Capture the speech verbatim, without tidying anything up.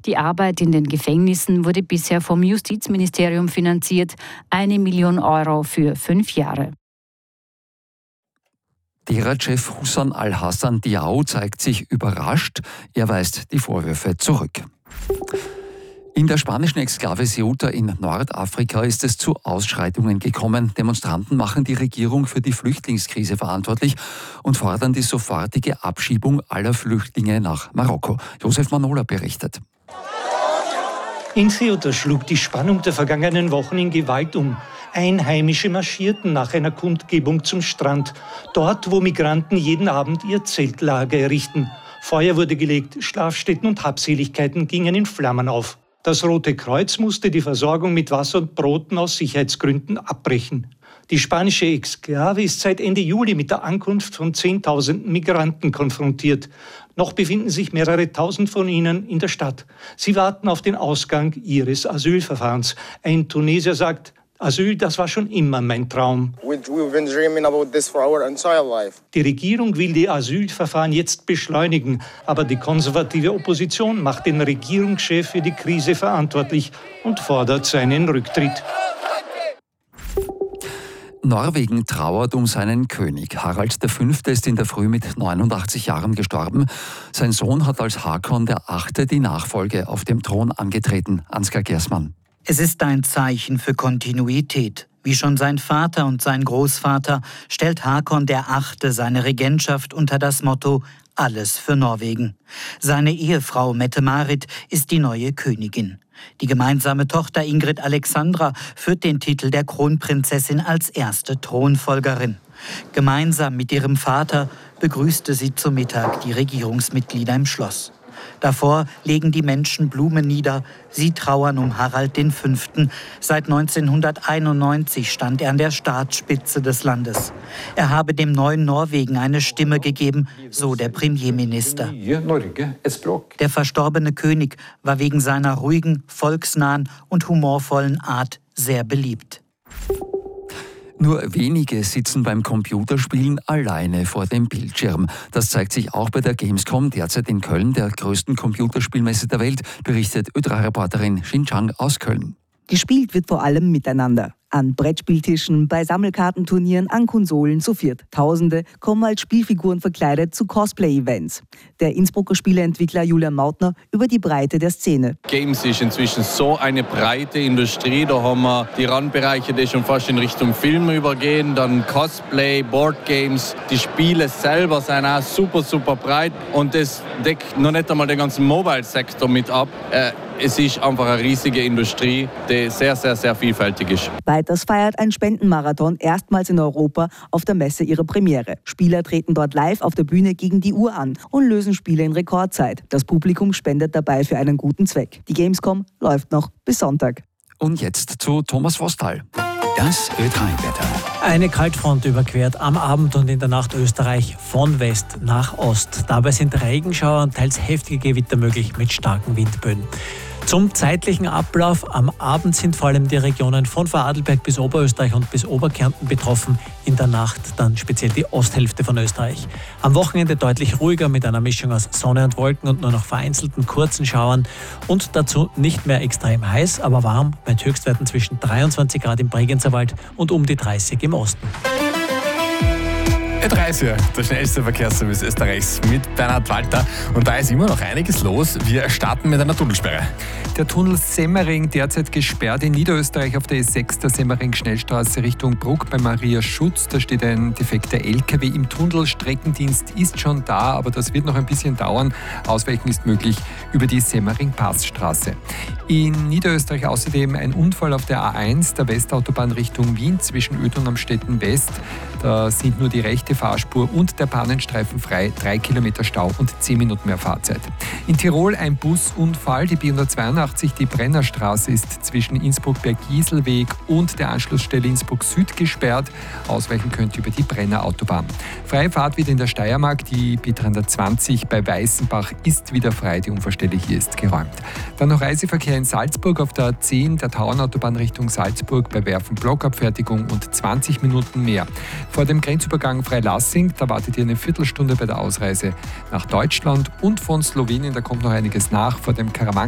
Die Arbeit in den Gefängnissen wurde bisher vom Justizministerium finanziert. Eine Million Euro für fünf Jahre. Dera-Chef Hussan al-Hassan Diao zeigt sich überrascht. Er weist die Vorwürfe zurück. In der spanischen Exklave Ceuta in Nordafrika ist es zu Ausschreitungen gekommen. Demonstranten machen die Regierung für die Flüchtlingskrise verantwortlich und fordern die sofortige Abschiebung aller Flüchtlinge nach Marokko. Josef Manola berichtet. In Ceuta schlug die Spannung der vergangenen Wochen in Gewalt um. Einheimische marschierten nach einer Kundgebung zum Strand, dort, wo Migranten jeden Abend ihr Zeltlager errichten. Feuer wurde gelegt, Schlafstätten und Habseligkeiten gingen in Flammen auf. Das Rote Kreuz musste die Versorgung mit Wasser und Broten aus Sicherheitsgründen abbrechen. Die spanische Exklave ist seit Ende Juli mit der Ankunft von Zehntausenden Migranten konfrontiert. Noch befinden sich mehrere Tausend von ihnen in der Stadt. Sie warten auf den Ausgang ihres Asylverfahrens. Ein Tunesier sagt: Asyl, das war schon immer mein Traum. Die Regierung will die Asylverfahren jetzt beschleunigen, aber die konservative Opposition macht den Regierungschef für die Krise verantwortlich und fordert seinen Rücktritt. Norwegen trauert um seinen König. Harald der Fünfte ist in der Früh mit neunundachtzig Jahren gestorben. Sein Sohn hat als Hakon der Achte die Nachfolge auf dem Thron angetreten. Ansgar Gersmann. Es ist ein Zeichen für Kontinuität. Wie schon sein Vater und sein Großvater stellt Hakon der Achte seine Regentschaft unter das Motto Alles für Norwegen. Seine Ehefrau Mette-Marit ist die neue Königin. Die gemeinsame Tochter Ingrid Alexandra führt den Titel der Kronprinzessin als erste Thronfolgerin. Gemeinsam mit ihrem Vater begrüßte sie zu Mittag die Regierungsmitglieder im Schloss. Davor legen die Menschen Blumen nieder. Sie trauern um Harald den Fünften. Seit neunzehnhunderteinundneunzig stand er an der Staatsspitze des Landes. Er habe dem neuen Norwegen eine Stimme gegeben, so der Premierminister. Der verstorbene König war wegen seiner ruhigen, volksnahen und humorvollen Art sehr beliebt. Nur wenige sitzen beim Computerspielen alleine vor dem Bildschirm. Das zeigt sich auch bei der Gamescom, derzeit in Köln, der größten Computerspielmesse der Welt, berichtet Ö drei Reporterin Xin Chang aus Köln. Gespielt wird vor allem miteinander. An Brettspieltischen, bei Sammelkartenturnieren, an Konsolen zu viert. Tausende kommen als Spielfiguren verkleidet zu Cosplay-Events. Der Innsbrucker Spieleentwickler Julian Mautner über die Breite der Szene. Games ist inzwischen so eine breite Industrie. Da haben wir die Randbereiche, die schon fast in Richtung Film übergehen. Dann Cosplay, Boardgames. Die Spiele selber sind auch super, super breit. Und das deckt noch nicht einmal den ganzen Mobile-Sektor mit ab. Äh, Es ist einfach eine riesige Industrie, die sehr, sehr, sehr vielfältig ist. Weiters feiert ein Spendenmarathon erstmals in Europa auf der Messe ihre Premiere. Spieler treten dort live auf der Bühne gegen die Uhr an und lösen Spiele in Rekordzeit. Das Publikum spendet dabei für einen guten Zweck. Die Gamescom läuft noch bis Sonntag. Und jetzt zu Thomas Vostal. Das Ö drei Wetter. Eine Kaltfront überquert am Abend und in der Nacht Österreich von West nach Ost. Dabei sind Regenschauer und teils heftige Gewitter möglich mit starken Windböen. Zum zeitlichen Ablauf: Am Abend sind vor allem die Regionen von Vorarlberg bis Oberösterreich und bis Oberkärnten betroffen. In der Nacht dann speziell die Osthälfte von Österreich. Am Wochenende deutlich ruhiger mit einer Mischung aus Sonne und Wolken und nur noch vereinzelten kurzen Schauern. Und dazu nicht mehr extrem heiß, aber warm mit Höchstwerten zwischen dreiundzwanzig Grad im Bregenzerwald und um die dreißig im Osten. Ö drei ist ja der schnellste Verkehrsservice Österreichs mit Bernhard Walter. Und da ist immer noch einiges los. Wir starten mit einer Tunnelsperre. Der Tunnel Semmering derzeit gesperrt in Niederösterreich auf der E sechs der Semmering-Schnellstraße Richtung Bruck bei Maria Schutz. Da steht ein defekter L K W im Tunnel. Streckendienst ist schon da, aber das wird noch ein bisschen dauern. Ausweichen ist möglich über die Semmering-Passstraße. In Niederösterreich außerdem ein Unfall auf der A eins, der Westautobahn Richtung Wien zwischen Ödung am Stetten West. Da sind nur die rechte Fahrspur und der Bahnenstreifen frei, drei Kilometer Stau und zehn Minuten mehr Fahrzeit. In Tirol ein Busunfall, die B hundertzweiundachtzig, die Brennerstraße ist zwischen Innsbruck-Bergieselweg und der Anschlussstelle Innsbruck Süd gesperrt. Ausweichen könnt ihr über die Brennerautobahn. Freie Fahrt wieder in der Steiermark, die B dreihundertzwanzig bei Weißenbach ist wieder frei, die Unfallstelle hier ist geräumt. Dann noch Reiseverkehr in Salzburg auf der A zehn, der Tauernautobahn Richtung Salzburg bei Werfen Blockabfertigung und zwanzig Minuten mehr. Vor dem Grenzübergang Freilassing, da wartet ihr eine Viertelstunde bei der Ausreise nach Deutschland und von Slowenien, da kommt noch einiges nach. Vor dem Karaman